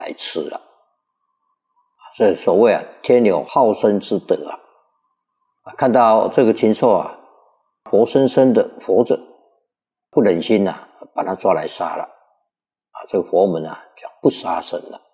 来吃了。所以所谓天有好生之德看到这个禽兽活生生的活着，不忍心把它抓来杀了这个佛门讲不杀生了。